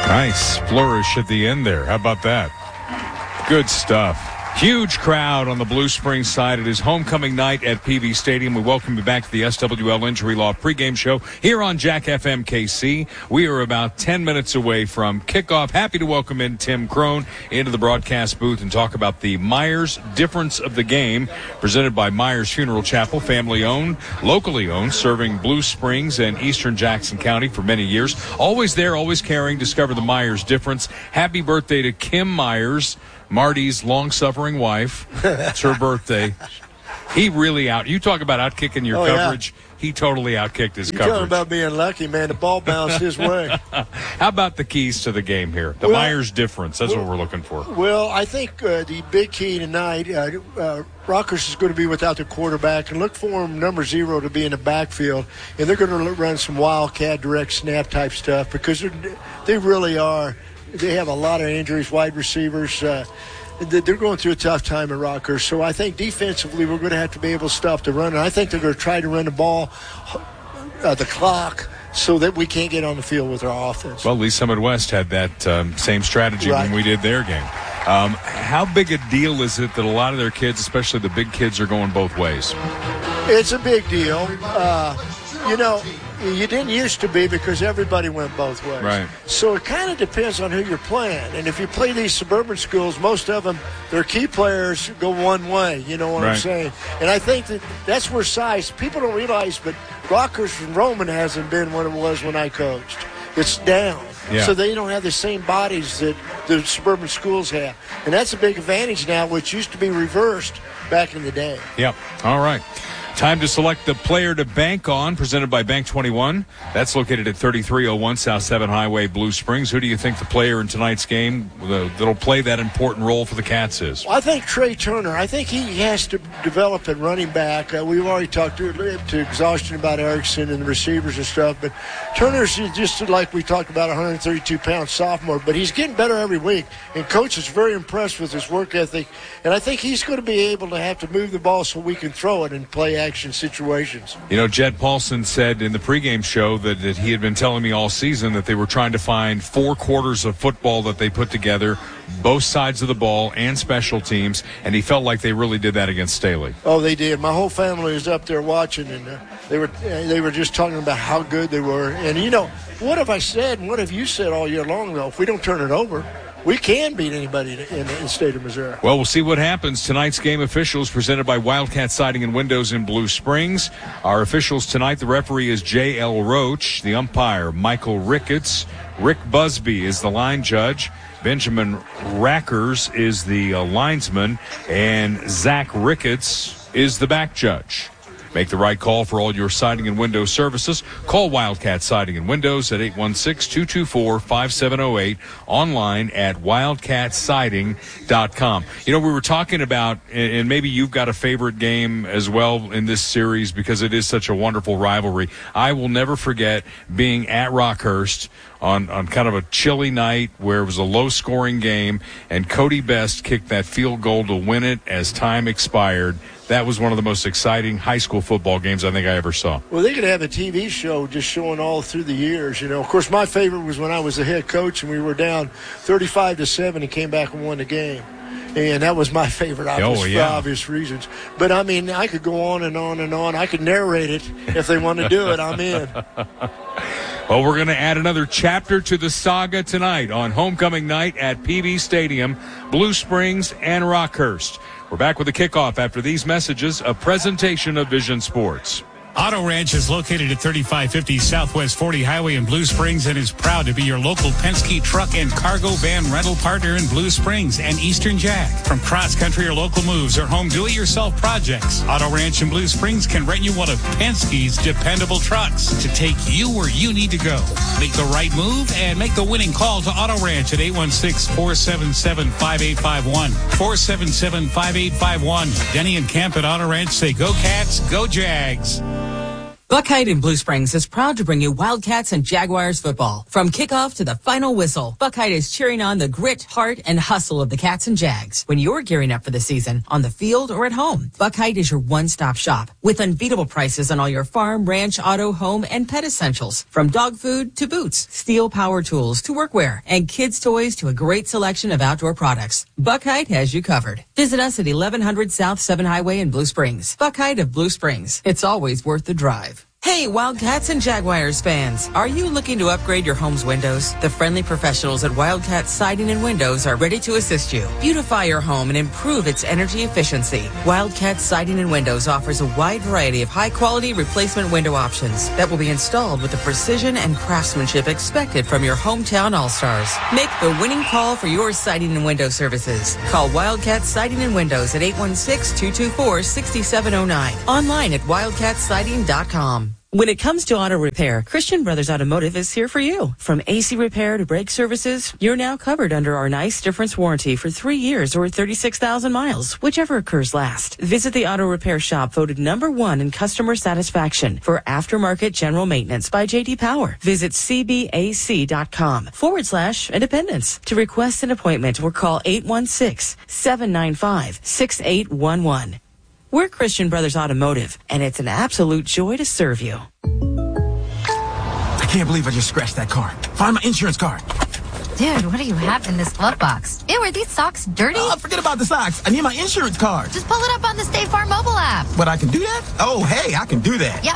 Nice flourish at the end there. How about that? Good stuff. Huge crowd on the Blue Springs side. It is homecoming night at PV Stadium. We welcome you back to the SWL Injury Law pregame show here on Jack FM KC. We are about 10 minutes away from kickoff. Happy to welcome in Tim Crone into the broadcast booth and talk about the Myers difference of the game, presented by Myers Funeral Chapel, family-owned, locally owned, serving Blue Springs and Eastern Jackson County for many years. Always there, always caring. Discover the Myers difference. Happy birthday to Kim Myers, Marty's long-suffering wife. It's her birthday. He really you talk about outkicking your coverage. Yeah. He totally outkicked his coverage. You're talking about being lucky, man. The ball bounced his way. How about the keys to the game here? The Myers difference. That's what we're looking for. Well, I think the big key tonight, Rockhurst is going to be without the quarterback, and look for him, number 0, to be in the backfield. And they're going to run some wildcat direct snap type stuff because they really are. They have a lot of injuries, wide receivers. They're going through a tough time at Rockhurst. So I think defensively we're going to have to be able to stop the run. And I think they're going to try to run the ball, the clock, so that we can't get on the field with our offense. Well, Lee Summit West had that same strategy when we did their game. How big a deal is it that a lot of their kids, especially the big kids, are going both ways? It's a big deal. You didn't used to be because everybody went both ways. Right. So it kind of depends on who you're playing. And if you play these suburban schools, most of them, their key players go one way. You know what I'm saying? And I think that's where size, people don't realize, but Rockhurst and Roman hasn't been what it was when I coached. It's down. Yeah. So they don't have the same bodies that the suburban schools have. And that's a big advantage now, which used to be reversed back in the day. Yep. All right. Time to select the player to bank on, presented by Bank 21. That's located at 3301 South 7 Highway, Blue Springs. Who do you think the player in tonight's game that'll play that important role for the Cats is? Well, I think Trey Turner. I think he has to develop at running back. We've already talked to exhaustion about Erickson and the receivers and stuff, but Turner's just like we talked about, 132-pound sophomore, but he's getting better every week, and Coach is very impressed with his work ethic, and I think he's going to be able to have to move the ball so we can throw it and play action situations. You know, Jed Paulson said in the pregame show that he had been telling me all season that they were trying to find 4 quarters of football that they put together, both sides of the ball and special teams, and he felt like they really did that against Staley. Oh, they did. My whole family was up there watching, and they were just talking about how good they were. And, what have I said and what have you said all year long, though? If we don't turn it over, we can beat anybody in the state of Missouri. Well, we'll see what happens. Tonight's game officials presented by Wildcat Siding and Windows in Blue Springs. Our officials tonight, the referee is J.L. Roach. The umpire, Michael Ricketts. Rick Busby is the line judge. Benjamin Rackers is the linesman. And Zach Ricketts is the back judge. Make the right call for all your siding and window services. Call Wildcat Siding and Windows at 816-224-5708. Online at wildcatsiding.com. We were talking about, and maybe you've got a favorite game as well in this series because it is such a wonderful rivalry. I will never forget being at Rockhurst on kind of a chilly night where it was a low-scoring game, and Cody Best kicked that field goal to win it as time expired. That was one of the most exciting high school football games I think I ever saw. Well, they could have a TV show just showing all through the years. Of course, my favorite was when I was the head coach and we were down 35-7 and came back and won the game. And that was my favorite, for obvious reasons. But, I could go on and on and on. I could narrate it. If they want to do it, I'm in. Well, we're going to add another chapter to the saga tonight on homecoming night at PV Stadium, Blue Springs, and Rockhurst. We're back with the kickoff after these messages, a presentation of Vision Sports. Auto Ranch is located at 3550 Southwest 40 Highway in Blue Springs and is proud to be your local Penske truck and cargo van rental partner in Blue Springs and Eastern Jack. From cross-country or local moves or home do-it-yourself projects, Auto Ranch in Blue Springs can rent you one of Penske's dependable trucks to take you where you need to go. Make the right move and make the winning call to Auto Ranch at 816-477-5851. 477-5851. Denny and Camp at Auto Ranch say, go Cats, go Jags. Buckeye in Blue Springs is proud to bring you Wildcats and Jaguars football. From kickoff to the final whistle, Buckeye is cheering on the grit, heart, and hustle of the Cats and Jags. When you're gearing up for the season, on the field or at home, Buckeye is your one-stop shop with unbeatable prices on all your farm, ranch, auto, home, and pet essentials. From dog food to boots, steel power tools to workwear, and kids' toys to a great selection of outdoor products. Buckeye has you covered. Visit us at 1100 South 7 Highway in Blue Springs. Buckeye of Blue Springs. It's always worth the drive. Hey, Wildcats and Jaguars fans, are you looking to upgrade your home's windows? The friendly professionals at Wildcat Siding and Windows are ready to assist you. Beautify your home and improve its energy efficiency. Wildcat Siding and Windows offers a wide variety of high-quality replacement window options that will be installed with the precision and craftsmanship expected from your hometown all-stars. Make the winning call for your siding and window services. Call Wildcat Siding and Windows at 816-224-6709. Online at wildcatsiding.com. When it comes to auto repair, Christian Brothers Automotive is here for you. From AC repair to brake services, you're now covered under our nice difference warranty for 3 years or 36,000 miles, whichever occurs last. Visit the auto repair shop voted #1 in customer satisfaction for aftermarket general maintenance by J.D. Power. Visit cbac.com/independence to request an appointment or call 816-795-6811. We're Christian Brothers Automotive, and it's an absolute joy to serve you. I can't believe I just scratched that car. Find my insurance card. Dude, what do you have in this glove box? Ew, are these socks dirty? Forget about the socks. I need my insurance card. Just pull it up on the State Farm mobile app. But I can do that? Oh, hey, I can do that. Yep.